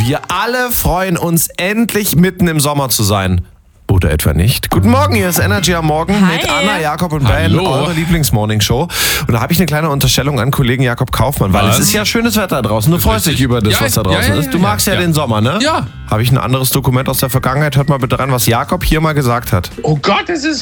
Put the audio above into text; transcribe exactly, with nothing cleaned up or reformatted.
Wir alle freuen uns, endlich mitten im Sommer zu sein. Oder etwa nicht. Guten Morgen, hier ist Energy am Morgen Hi. mit Anna, Jakob und Ben, Hallo. eure Lieblings-Morning-Show. Und da habe ich eine kleine Unterstellung an Kollegen Jakob Kaufmann, weil Was? es ist ja schönes Wetter draußen. Du freust dich richtig. über das, Ja, was da ja, draußen ja, ja, ist. Du ja, magst ja, ja. den Sommer, ne? Ja. Habe ich ein anderes Dokument aus der Vergangenheit? Hört mal bitte rein, was Jakob hier mal gesagt hat. Oh Gott, es ist